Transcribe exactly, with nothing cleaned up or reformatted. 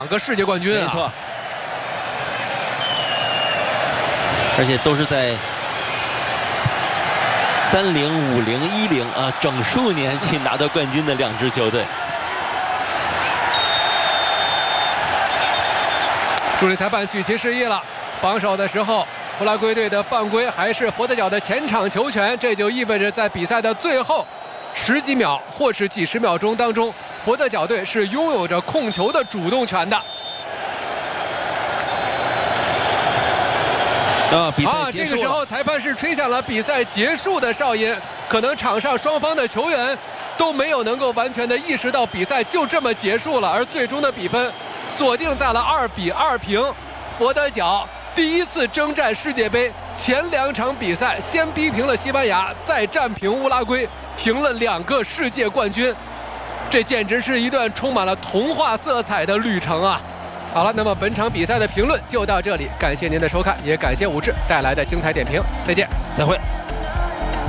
两个世界冠军啊！ 没错，而且都是在三零、五零、一零啊整数年去拿到冠军的两支球队。 助理裁判举旗示意了，防守的时候，乌拉圭队的犯规还是佛得角的前场球权，这就意味着在比赛的最后十几秒或是几十秒钟当中，佛得角队是拥有着控球的主动权的。 啊，比赛啊，这个时候裁判是吹响了比赛结束的哨音，可能场上双方的球员都没有能够完全的意识到比赛就这么结束了，而最终的比分锁定在了二比二平。佛得角第一次征战世界杯，前两场比赛先逼平了西班牙，再战平乌拉圭，平了两个世界冠军，这简直是一段充满了童话色彩的旅程啊！好了，那么本场比赛的评论就到这里，感谢您的收看，也感谢武志带来的精彩点评，再见， 再会。